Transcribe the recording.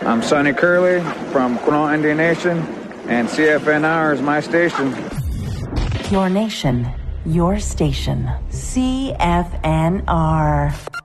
I'm Sonny Curley from Quinault Indian Nation, and CFNR is my station. Your nation, your station. CFNR.